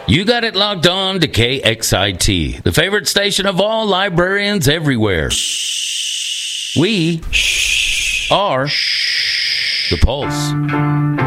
You got it locked on to KXIT, the favorite station of all librarians everywhere. We are the Pulse.